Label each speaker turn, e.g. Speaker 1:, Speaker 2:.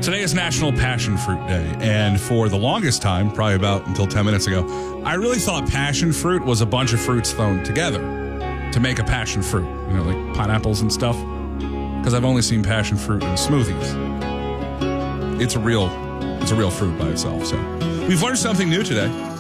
Speaker 1: Today is National Passion Fruit Day, and for the longest time, probably about until 10 minutes ago, I really thought passion fruit was a bunch of fruits thrown together to make a passion fruit, like pineapples and stuff, because I've only seen passion fruit in smoothies. It's a real fruit by itself. So we've learned something new today.